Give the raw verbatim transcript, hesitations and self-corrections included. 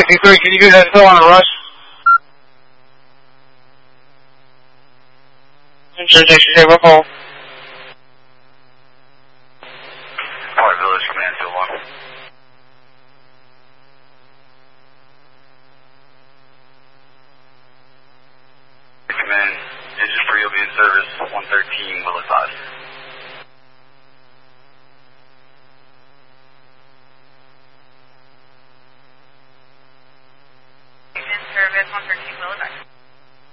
fifty-three, can you do that still on the rush? Sure, J C J, we'll call.